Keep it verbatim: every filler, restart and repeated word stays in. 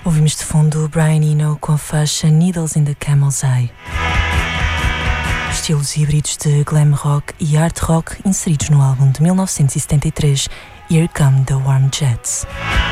Ouvimos de fundo Brian Eno com a faixa Needles in the Camel's Eye. Estilos híbridos de glam rock e art rock inseridos no álbum de mil novecentos e setenta e três Here Come the Warm Jets.